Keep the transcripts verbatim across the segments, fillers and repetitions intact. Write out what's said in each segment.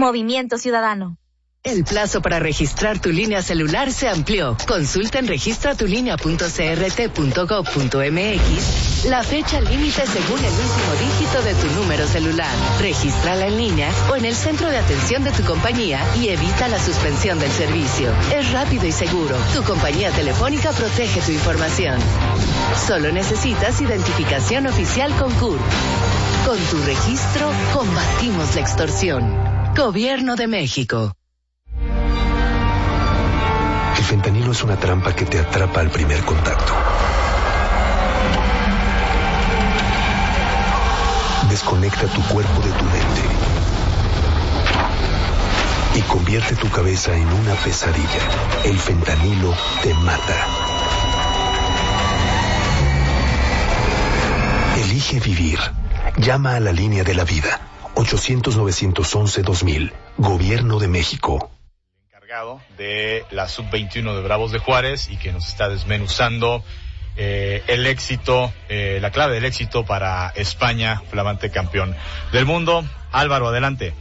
Movimiento Ciudadano. El plazo para registrar tu línea celular se amplió. Consulta en registra tu línea punto c r t punto gov punto m x la fecha límite según el último dígito de tu número celular. Regístrala en línea o en el centro de atención de tu compañía y evita la suspensión del servicio. Es rápido y seguro. Tu compañía telefónica protege tu información. Solo necesitas identificación oficial con C U R. Con tu registro, combatimos la extorsión. Gobierno de México. El fentanilo es una trampa que te atrapa al primer contacto. Desconecta tu cuerpo de tu mente y convierte tu cabeza en una pesadilla. El fentanilo te mata. Elige vivir. Llama a la línea de la vida. ochocientos, novecientos once, dos mil. Gobierno de México. De la sub veintiuno de Bravos de Juárez y que nos está desmenuzando eh, el éxito, eh, la clave del éxito para España, flamante campeón del mundo. Álvaro, adelante.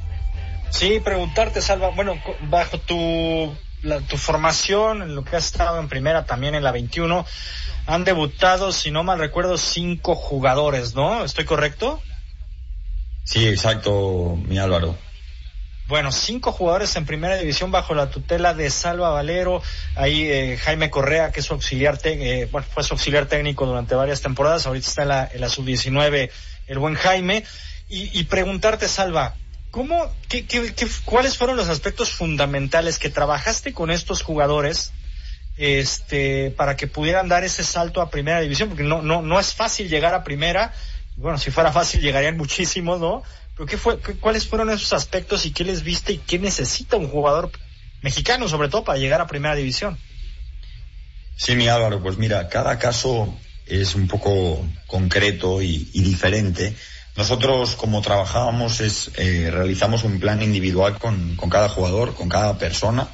Sí, preguntarte, Salva, bueno, bajo tu, la, tu formación, en lo que has estado en primera, también en la veintiuno, han debutado, si no mal recuerdo, cinco jugadores, ¿no? ¿Estoy correcto? Sí, exacto, mi Álvaro. Bueno, cinco jugadores en primera división bajo la tutela de Salva Valero, ahí eh, Jaime Correa, que es su auxiliar, te, eh, bueno, fue su auxiliar técnico durante varias temporadas, ahorita está en la, en la sub diecinueve el buen Jaime, y, y preguntarte, Salva, ¿cómo, qué, qué, qué, cuáles fueron los aspectos fundamentales que trabajaste con estos jugadores este, para que pudieran dar ese salto a primera división? Porque no, no, no es fácil llegar a primera, bueno, si fuera fácil llegarían muchísimos, ¿no? ¿Pero qué fue, qué, cuáles fueron esos aspectos y qué les viste y qué necesita un jugador mexicano, sobre todo, para llegar a primera división? Sí, mi Álvaro, pues mira, cada caso es un poco concreto y, y diferente. Nosotros, como trabajábamos, es eh, realizamos un plan individual con, con cada jugador, con cada persona.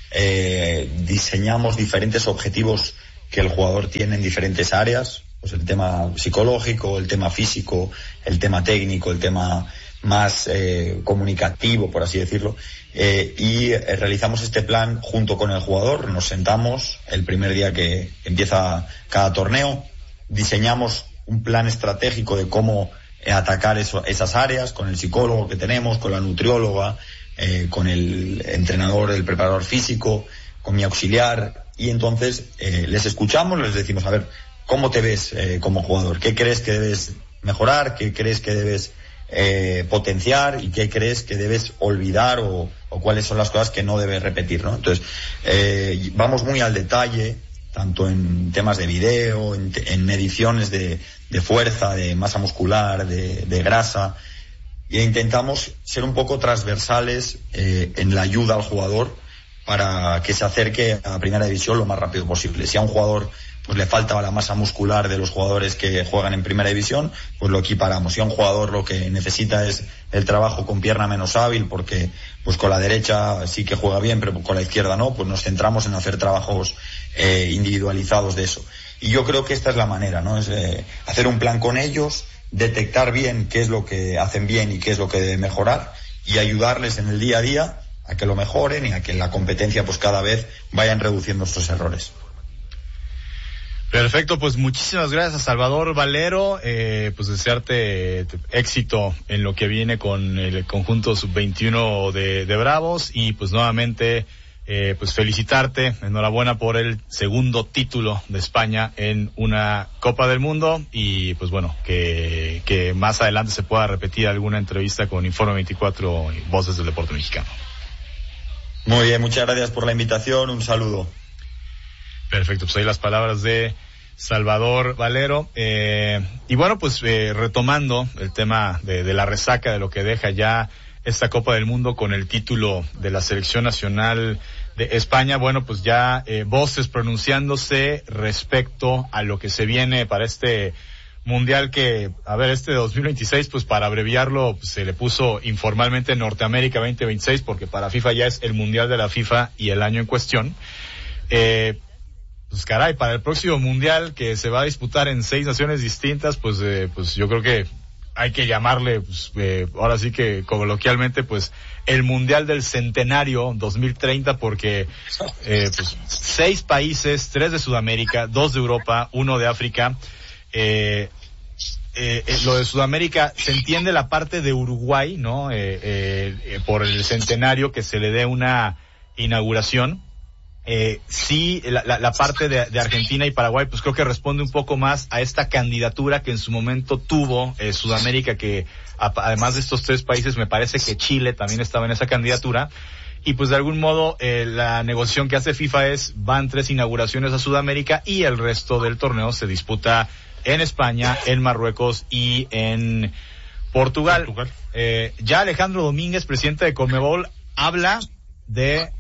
Eh, diseñamos diferentes objetivos que el jugador tiene en diferentes áreas, pues el tema psicológico, el tema físico, el tema técnico, el tema más eh, comunicativo, por así decirlo, eh, y eh, realizamos este plan junto con el jugador. Nos sentamos el primer día que empieza cada torneo, diseñamos un plan estratégico de cómo eh, atacar eso, esas áreas, con el psicólogo que tenemos, con la nutrióloga, eh, con el entrenador, el preparador físico, con mi auxiliar, y entonces eh, les escuchamos, les decimos, a ver, ¿cómo te ves eh, como jugador? ¿Qué crees que debes mejorar? ¿Qué crees que debes eh, potenciar? ¿Y qué crees que debes olvidar? O, o cuáles son las cosas que no debes repetir, ¿no? Entonces, eh, vamos muy al detalle, tanto en temas de video, en, en mediciones de, de fuerza, de masa muscular, de, de grasa, e intentamos ser un poco transversales eh, en la ayuda al jugador para que se acerque a primera división lo más rápido posible. Si a un jugador pues le falta la masa muscular de los jugadores que juegan en primera división, pues lo equiparamos. Si a un jugador lo que necesita es el trabajo con pierna menos hábil, porque pues con la derecha sí que juega bien, pero con la izquierda no, pues nos centramos en hacer trabajos eh, individualizados de eso. Y yo creo que esta es la manera, ¿no? Es eh, hacer un plan con ellos, detectar bien qué es lo que hacen bien y qué es lo que deben mejorar, y ayudarles en el día a día a que lo mejoren y a que en la competencia pues cada vez vayan reduciendo estos errores. Perfecto, pues muchísimas gracias, Salvador Valero, eh, pues desearte éxito en lo que viene con el conjunto sub veintiuno de, de Bravos, y pues nuevamente eh, pues felicitarte, enhorabuena por el segundo título de España en una Copa del Mundo, y pues bueno, que, que más adelante se pueda repetir alguna entrevista con Informe veinticuatro y Voces del Deporte Mexicano. Muy bien, muchas gracias por la invitación, un saludo. Perfecto, pues ahí las palabras de Salvador Valero. Eh, y bueno, pues eh, retomando el tema de, de la resaca de lo que deja ya esta Copa del Mundo con el título de la Selección Nacional de España, bueno, pues ya eh, voces pronunciándose respecto a lo que se viene para este Mundial que, a ver, este dos mil veintiséis, pues para abreviarlo, pues, se le puso informalmente Norteamérica veinte veintiséis, porque para FIFA ya es el Mundial de la FIFA y el año en cuestión. Eh, Pues caray, para el próximo mundial que se va a disputar en seis naciones distintas, pues eh, pues yo creo que hay que llamarle, pues, eh, ahora sí que coloquialmente, pues, el Mundial del Centenario dos mil treinta, porque eh, pues, seis países, tres de Sudamérica, dos de Europa, uno de África. Eh, eh, eh, lo de Sudamérica, se entiende la parte de Uruguay, ¿no? Eh, eh, eh, por el centenario, que se le dé una inauguración. Eh, sí, la, la, la parte de, de Argentina y Paraguay, pues creo que responde un poco más a esta candidatura que en su momento tuvo eh, Sudamérica, que a, además de estos tres países, me parece que Chile también estaba en esa candidatura. Y pues de algún modo eh, la negociación que hace FIFA es, van tres inauguraciones a Sudamérica y el resto del torneo se disputa en España, en Marruecos y en Portugal. Portugal. Eh, ya Alejandro Domínguez, presidente de Conmebol, habla de...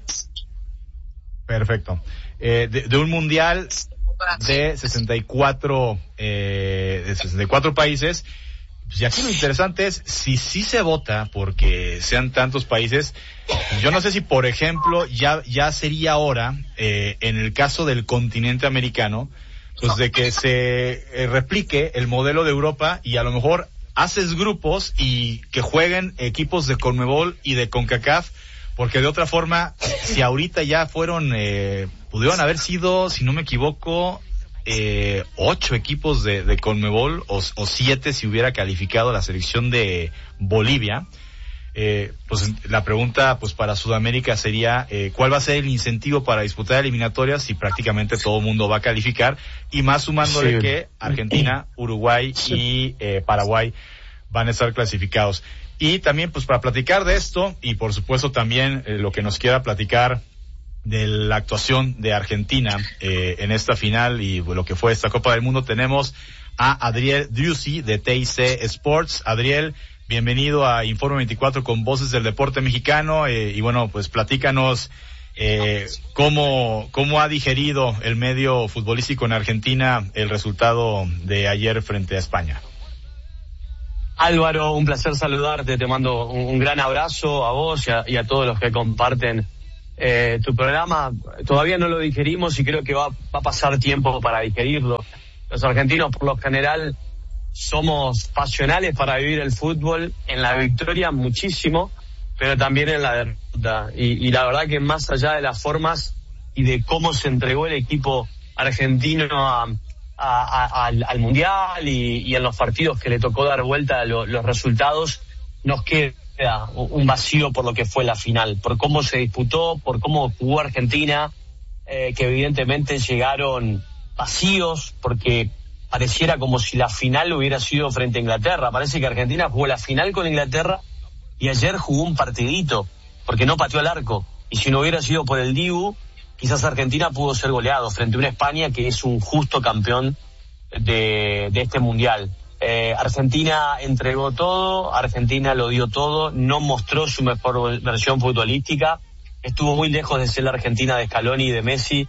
Perfecto. Eh, de, de un mundial de sesenta y cuatro, eh, de sesenta y cuatro países. Pues, y aquí lo interesante es, si sí se vota porque sean tantos países, yo no sé si, por ejemplo, ya, ya sería hora, eh, en el caso del continente americano, pues de que se eh, replique el modelo de Europa y a lo mejor haces grupos y que jueguen equipos de Conmebol y de CONCACAF. Porque de otra forma, si ahorita ya fueron, eh, pudieron haber sido, si no me equivoco, eh, ocho equipos de, de Conmebol o, o siete si hubiera calificado la selección de Bolivia. Eh, pues la pregunta, pues para Sudamérica sería, eh, ¿cuál va a ser el incentivo para disputar eliminatorias si prácticamente todo el mundo va a calificar? Y más sumándole sí. que Argentina, Uruguay sí. y eh, Paraguay van a estar clasificados. Y también, pues, para platicar de esto, y por supuesto también eh, lo que nos quiera platicar de la actuación de Argentina eh, en esta final y bueno, lo que fue esta Copa del Mundo, tenemos a Adriel Driussi de T I C Sports. Adriel, bienvenido a Informe veinticuatro con Voces del Deporte Mexicano, eh, y bueno, pues platícanos eh, cómo, cómo ha digerido el medio futbolístico en Argentina el resultado de ayer frente a España. Álvaro, un placer saludarte, te mando un, un gran abrazo a vos y a, y a todos los que comparten eh, tu programa. Todavía no lo digerimos y creo que va, va a pasar tiempo para digerirlo. Los argentinos, por lo general, somos pasionales para vivir el fútbol, en la victoria muchísimo, pero también en la derrota. Y, y la verdad que más allá de las formas y de cómo se entregó el equipo argentino a... A, a, al, al Mundial y, y en los partidos que le tocó dar vuelta a lo, los resultados, nos queda un vacío por lo que fue la final, por cómo se disputó, por cómo jugó Argentina, eh, que evidentemente llegaron vacíos, porque pareciera como si la final hubiera sido frente a Inglaterra. Parece que Argentina jugó la final con Inglaterra y ayer jugó un partidito, porque no pateó al arco, y si no hubiera sido por el Dibu, quizás Argentina pudo ser goleado frente a una España que es un justo campeón de, de este mundial. Eh, Argentina entregó todo, Argentina lo dio todo, no mostró su mejor versión futbolística, estuvo muy lejos de ser la Argentina de Scaloni y de Messi,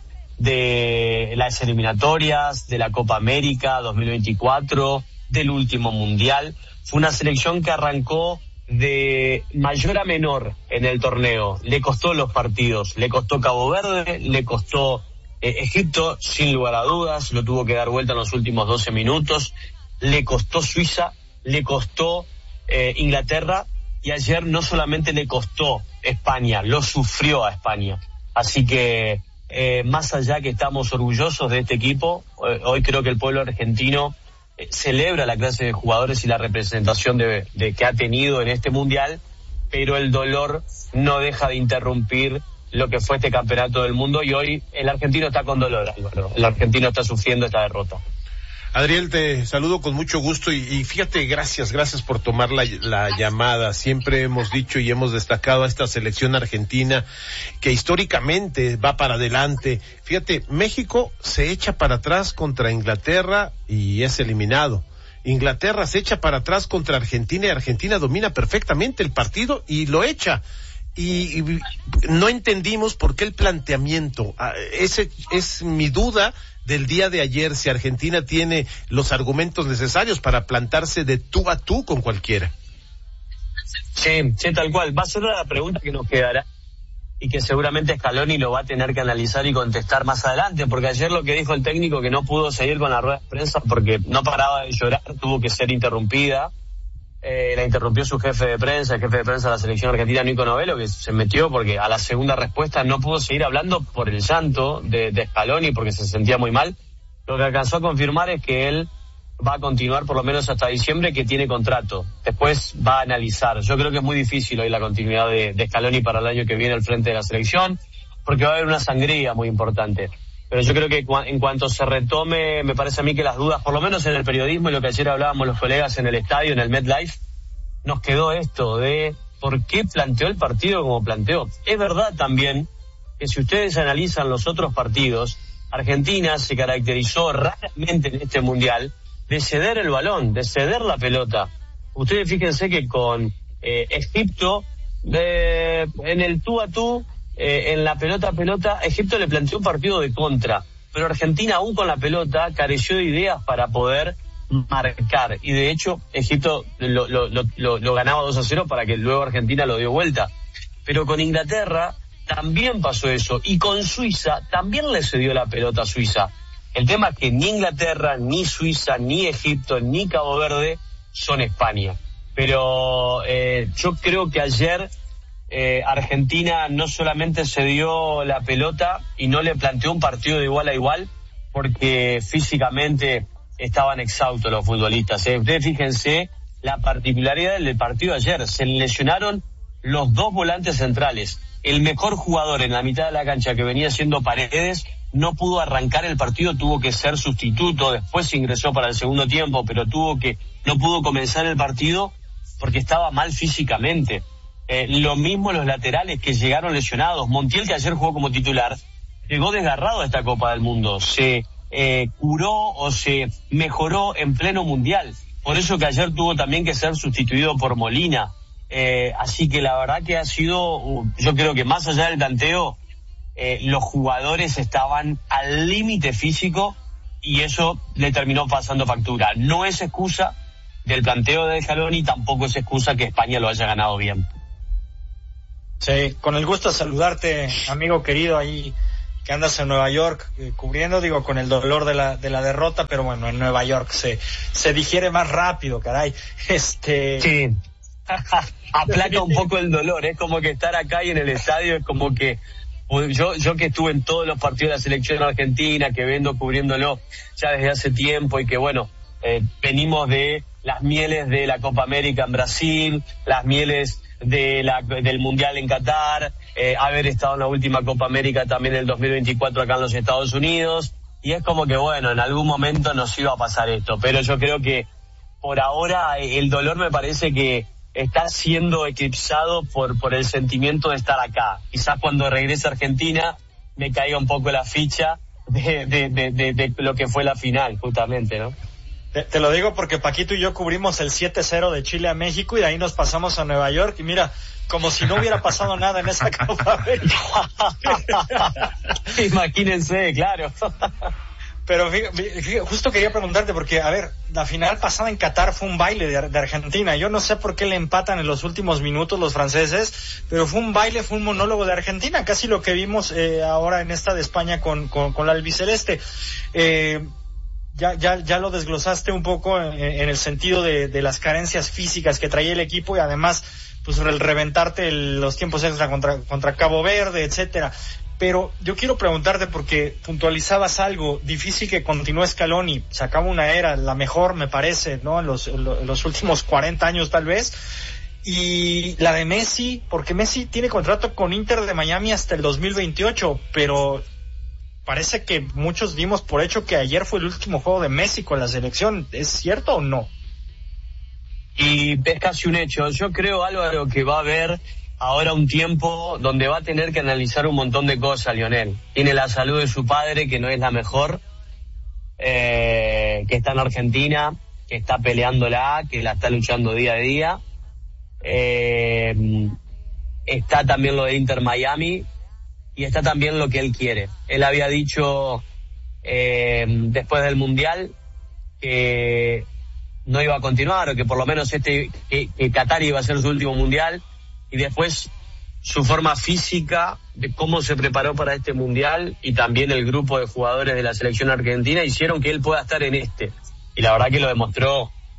de las eliminatorias, de la Copa América dos mil veinticuatro, del último mundial. Fue una selección que arrancó de mayor a menor en el torneo, le costó los partidos, le costó Cabo Verde, le costó eh, Egipto, sin lugar a dudas, lo tuvo que dar vuelta en los últimos doce minutos, le costó Suiza, le costó eh, Inglaterra, y ayer no solamente le costó España, lo sufrió a España. Así que eh, más allá que estamos orgullosos de este equipo, eh, hoy creo que el pueblo argentino celebra la clase de jugadores y la representación de, de que ha tenido en este mundial, pero el dolor no deja de interrumpir lo que fue este campeonato del mundo, y hoy el argentino está con dolor, Álvaro. El argentino está sufriendo esta derrota. Adriel, te saludo con mucho gusto y, y fíjate, gracias, gracias por tomar la, la llamada. Siempre hemos dicho y hemos destacado a esta selección argentina que históricamente va para adelante. Fíjate, México se echa para atrás contra Inglaterra y es eliminado. Inglaterra se echa para atrás contra Argentina y Argentina domina perfectamente el partido y lo echa. Y, y no entendimos por qué el planteamiento. Ese es mi duda del día de ayer, si Argentina tiene los argumentos necesarios para plantarse de tú a tú con cualquiera. Sí, sí, tal cual. Va a ser la pregunta que nos quedará y que seguramente Scaloni lo va a tener que analizar y contestar más adelante, porque ayer lo que dijo el técnico, que no pudo seguir con la rueda de prensa porque no paraba de llorar, tuvo que ser interrumpida eh, la interrumpió su jefe de prensa, el jefe de prensa de la selección argentina, Nico Novello, que se metió porque a la segunda respuesta no pudo seguir hablando por el llanto de, de Scaloni, porque se sentía muy mal. Lo que alcanzó a confirmar es que él va a continuar por lo menos hasta diciembre, que tiene contrato. Después va a analizar. Yo creo que es muy difícil hoy la continuidad de, de Scaloni para el año que viene al frente de la selección, porque va a haber una sangría muy importante. Pero yo creo que en cuanto se retome, me parece a mí que las dudas, por lo menos en el periodismo y lo que ayer hablábamos los colegas en el estadio, en el MetLife, nos quedó esto de por qué planteó el partido como planteó. Es verdad también que si ustedes analizan los otros partidos, Argentina se caracterizó raramente en este mundial de ceder el balón, de ceder la pelota. Ustedes fíjense que con eh, Egipto, eh, en el tú a tú, eh, en la pelota a pelota, Egipto le planteó un partido de contra, pero Argentina aún con la pelota careció de ideas para poder marcar, y de hecho Egipto lo, lo, lo, lo, lo ganaba dos a cero para que luego Argentina lo dio vuelta. Pero con Inglaterra también pasó eso, y con Suiza también le cedió la pelota a Suiza. El tema es que ni Inglaterra, ni Suiza, ni Egipto, ni Cabo Verde son España. Pero eh, yo creo que ayer eh, Argentina no solamente se dio la pelota y no le planteó un partido de igual a igual, porque físicamente estaban exhaustos los futbolistas. ¿eh? Ustedes fíjense la particularidad del partido de ayer. Se lesionaron los dos volantes centrales. El mejor jugador en la mitad de la cancha, que venía siendo Paredes, no pudo arrancar el partido, tuvo que ser sustituto, después ingresó para el segundo tiempo, pero tuvo que, no pudo comenzar el partido porque estaba mal físicamente. Eh, lo mismo los laterales que llegaron lesionados. Montiel, que ayer jugó como titular, llegó desgarrado a esta Copa del Mundo, se eh, curó o se mejoró en pleno mundial, por eso que ayer tuvo también que ser sustituido por Molina. Eh, así que la verdad que ha sido, uh, yo creo que más allá del tanteo, Eh, los jugadores estaban al límite físico y eso le terminó pasando factura. No es excusa del planteo de Scaloni, tampoco es excusa que España lo haya ganado bien. Sí, con el gusto de saludarte, amigo querido, ahí que andas en Nueva York eh, cubriendo, digo, con el dolor de la de la derrota, pero bueno, en Nueva York se se digiere más rápido, caray. Este Sí. Aplaca un poco el dolor, es como que estar acá y en el estadio es como que Yo, yo que estuve en todos los partidos de la selección argentina, que vengo cubriéndolo ya desde hace tiempo y que bueno, eh, venimos de las mieles de la Copa América en Brasil, las mieles de la, del Mundial en Qatar, eh, haber estado en la última Copa América también en el dos mil veinticuatro acá en los Estados Unidos, y es como que bueno, en algún momento nos iba a pasar esto, pero yo creo que por ahora el dolor me parece que está siendo eclipsado por por el sentimiento de estar acá. Quizás cuando regrese a Argentina me caiga un poco la ficha de, de, de, de, de lo que fue la final, justamente, ¿no? Te, te lo digo porque Paquito y yo cubrimos el siete cero de Chile a México y de ahí nos pasamos a Nueva York y mira, como si no hubiera pasado nada en esa Copa América. Imagínense, claro. Pero fíjate, fíjate, justo quería preguntarte porque, a ver, la final pasada en Qatar fue un baile de, de Argentina. Yo no sé por qué le empatan en los últimos minutos los franceses, pero fue un baile, fue un monólogo de Argentina, casi lo que vimos eh, ahora en esta de España con, con, con la albiceleste. Eh, ya, ya, ya lo desglosaste un poco en, en el sentido de, de las carencias físicas que traía el equipo y además, pues, el reventarte el, los tiempos extra contra, contra Cabo Verde, etcétera. Pero yo quiero preguntarte porque puntualizabas algo, difícil que continúe Scaloni, se acaba una era, la mejor me parece, ¿no? En los, en los últimos cuarenta años tal vez, y la de Messi, porque Messi tiene contrato con Inter de Miami hasta el dos mil veintiocho, pero parece que muchos dimos por hecho que ayer fue el último juego de Messi con la selección, ¿es cierto o no? Y es casi un hecho, yo creo, Álvaro, que va a haber ahora un tiempo donde va a tener que analizar un montón de cosas, Lionel. Tiene la salud de su padre, que no es la mejor, eh, que está en Argentina, que está peleándola, que la está luchando día a día. Eh, está también lo de Inter Miami y está también lo que él quiere. Él había dicho eh, después del Mundial que no iba a continuar, o que por lo menos este que, que Qatar iba a ser su último Mundial. Y después su forma física, de cómo se preparó para este mundial, y también el grupo de jugadores de la selección argentina hicieron que él pueda estar en este. Y la verdad que lo demostró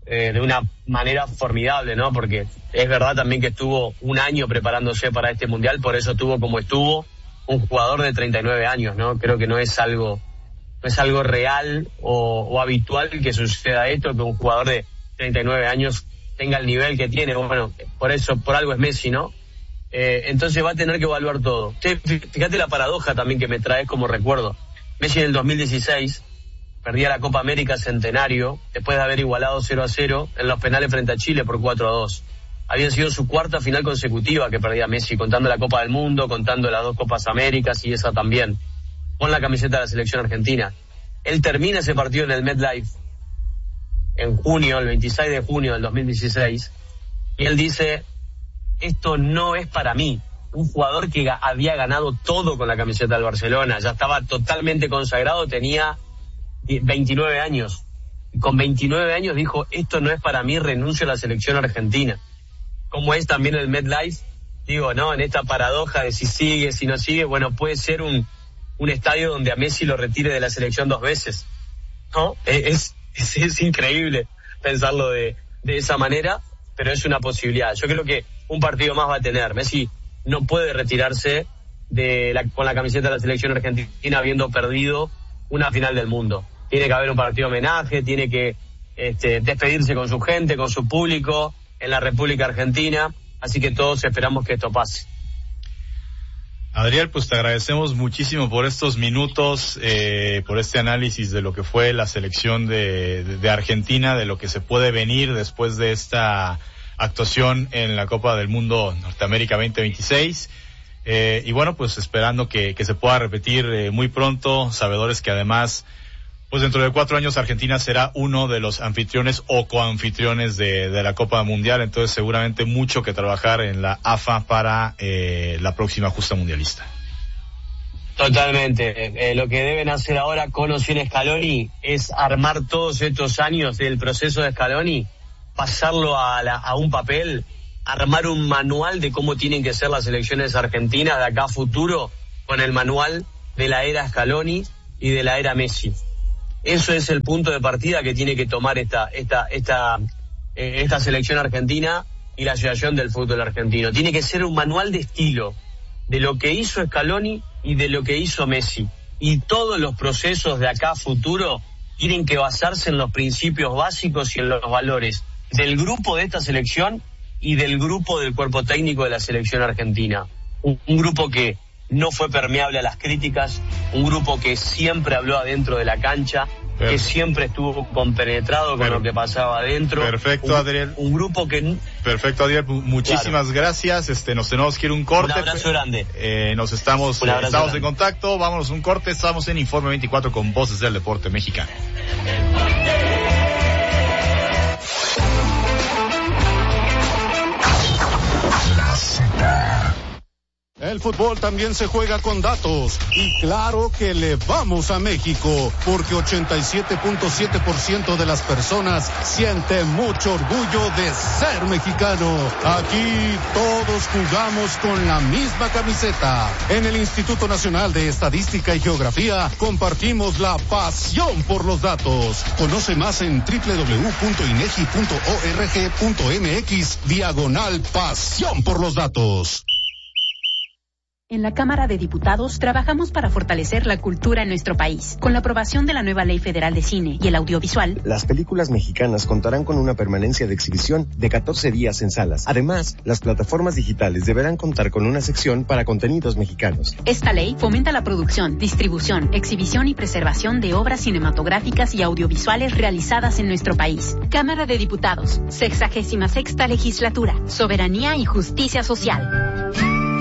eh, de una manera formidable, ¿no? Porque es verdad también que estuvo un año preparándose para este Mundial, por eso estuvo como estuvo, un jugador de treinta y nueve años, ¿no? Creo que no es algo, no es algo real o, o habitual que suceda esto, que un jugador de treinta y nueve años tenga el nivel que tiene. Bueno, por eso, por algo es Messi, ¿no? Eh, entonces va a tener que evaluar todo. Fíjate la paradoja también que me traes como recuerdo. Messi en el dos mil dieciséis perdía la Copa América Centenario después de haber igualado cero a cero en los penales frente a Chile por cuatro a dos. Había sido su cuarta final consecutiva que perdía Messi, contando la Copa del Mundo, contando las dos Copas Américas y esa también, con la camiseta de la selección argentina. Él termina ese partido en el MetLife en junio, el veintiséis de junio del dos mil dieciséis, y él dice: esto no es para mí. Un jugador que había ganado todo con la camiseta del Barcelona, ya estaba totalmente consagrado, tenía veintinueve años. Y con veintinueve años dijo: esto no es para mí, renuncio a la selección argentina. Como es también el MetLife, digo, ¿no? En esta paradoja de si sigue, si no sigue, bueno, puede ser un, un estadio donde a Messi lo retire de la selección dos veces, ¿no? Es, es, es increíble pensarlo de, de esa manera, pero es una posibilidad. Yo creo que un partido más va a tener. Messi no puede retirarse de la, con la camiseta de la selección argentina habiendo perdido una final del mundo. Tiene que haber un partido homenaje, tiene que este, despedirse con su gente, con su público en la República Argentina, así que todos esperamos que esto pase. Adriel, pues te agradecemos muchísimo por estos minutos, eh, por este análisis de lo que fue la selección de, de, de Argentina, de lo que se puede venir después de esta actuación en la Copa del Mundo Norteamérica veinte veintiséis. Eh, y bueno, pues esperando que, que se pueda repetir eh, muy pronto, sabedores que además, pues dentro de cuatro años Argentina será uno de los anfitriones o coanfitriones de, de la Copa Mundial, entonces seguramente mucho que trabajar en la A F A para eh, la próxima justa mundialista. Totalmente. Eh, lo que deben hacer ahora con o sin Scaloni es armar todos estos años del proceso de Scaloni, pasarlo a, la, a un papel, armar un manual de cómo tienen que ser las selecciones argentinas de acá a futuro, con el manual de la era Scaloni y de la era Messi. Eso es el punto de partida que tiene que tomar esta esta esta eh, esta selección argentina y la asociación del fútbol argentino. Tiene que ser un manual de estilo de lo que hizo Scaloni y de lo que hizo Messi. Y todos los procesos de acá a futuro tienen que basarse en los principios básicos y en los valores del grupo de esta selección y del grupo del cuerpo técnico de la selección argentina. Un, un grupo que no fue permeable a las críticas, un grupo que siempre habló adentro de la cancha, Perfecto. que siempre estuvo compenetrado con Perfecto. lo que pasaba adentro. Perfecto, un, Adriel. Un grupo que... Perfecto, Adriel. Muchísimas claro. gracias. Este, nos tenemos que ir un corte. Un abrazo grande. Eh, nos estamos, un abrazo estamos grande. en contacto. Vámonos un corte. Estamos en Informe veinticuatro con Voces del Deporte Mexicano. El fútbol también se juega con datos y claro que le vamos a México porque ochenta y siete punto siete por ciento de las personas siente mucho orgullo de ser mexicano. Aquí todos jugamos con la misma camiseta. En el Instituto Nacional de Estadística y Geografía compartimos la pasión por los datos. Conoce más en doble u doble u doble u punto inegi punto org punto mx diagonal pasión por los datos. En la Cámara de Diputados trabajamos para fortalecer la cultura en nuestro país. Con la aprobación de la nueva Ley Federal de Cine y el Audiovisual, las películas mexicanas contarán con una permanencia de exhibición de catorce días en salas. Además, las plataformas digitales deberán contar con una sección para contenidos mexicanos. Esta ley fomenta la producción, distribución, exhibición y preservación de obras cinematográficas y audiovisuales realizadas en nuestro país. Cámara de Diputados, sexagésima sexta legislatura, soberanía y justicia social.